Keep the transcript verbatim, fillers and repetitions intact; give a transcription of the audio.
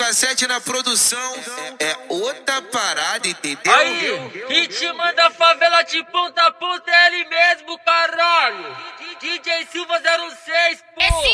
cassete na produção. É, é outra parada, entendeu? Aí, quem te manda favela de ponta a ponta é ele mesmo, caralho. D J Silva zero seis, pô.